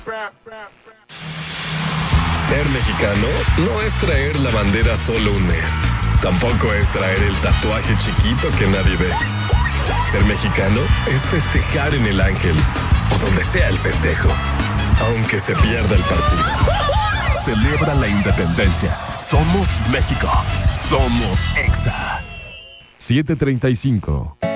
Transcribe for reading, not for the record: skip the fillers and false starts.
Ser mexicano no es traer la bandera solo un mes. Tampoco es traer el tatuaje chiquito que nadie ve. Ser mexicano es festejar en el Ángel o donde sea el festejo, aunque se pierda el partido. Celebra la independencia. Somos México. Somos EXA. 7:35.